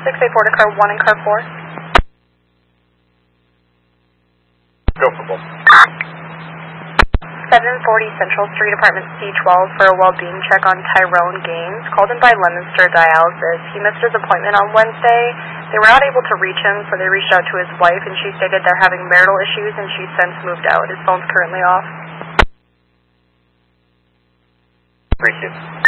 684 to car 1 and car 4. Go for both. 740 Central Street, Apartment C12 for a well-being check on Tyrone Gaines. Called in by Leominster Dialysis. He missed his appointment on Wednesday. They were not able to reach him, so they reached out to his wife, and she stated they're having marital issues, and she's since moved out. His phone's currently off. 3-2.